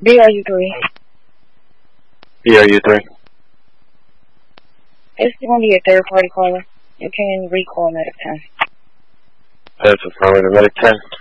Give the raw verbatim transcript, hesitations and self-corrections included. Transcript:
B R U three. B R U three. It's going to be a third party caller. You can recall Medic ten. That's affirmative, Medic ten.